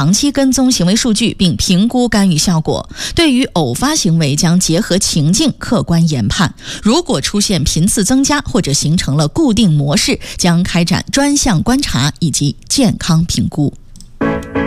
长期跟踪行为数据，并评估干预效果。对于偶发行为，将结合情境客观研判。如果出现频次增加或者形成了固定模式，将开展专项观察以及健康评估。